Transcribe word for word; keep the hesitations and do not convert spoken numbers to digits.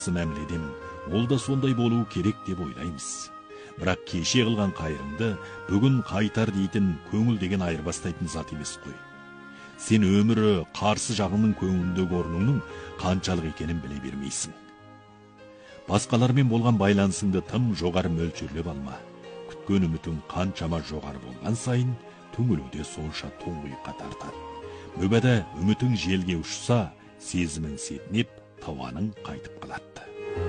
мәміледемін, ол да сондай болуы керек деп ойлаймыз. Бірақ кеше қылған қайырыңды бүгін қайтар дейтін көңіл деген айырбастайтын зат емес қой. Сен өмірі қарсы жағының көңіліндегі орныңның қаншалық екенін біле бермейсің. Басқалармен болған байланысыңды тым жоғары мөлшерлеп алма. Күткен үмітің қаншама жоғары болған сайын, түңілуде сонша тұңғиыққа тартады. Мүбәда үмітің желге ұшса, сезімің сетінеп, тауаның қайтып